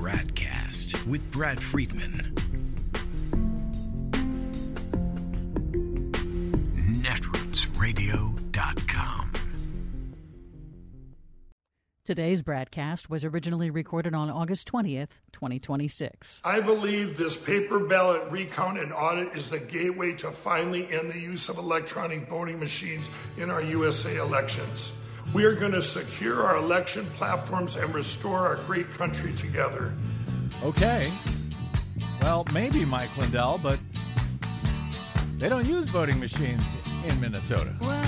BradCast with Brad Friedman. Netrootsradio.com. Today's BradCast was originally recorded on August 20th, 2026. I believe this paper ballot recount and audit is the gateway to finally end the use of electronic voting machines in our USA elections. We are going to secure our election platforms and restore our great country together. Okay. Well, maybe, Mike Lindell, but they don't use voting machines in Minnesota. Well,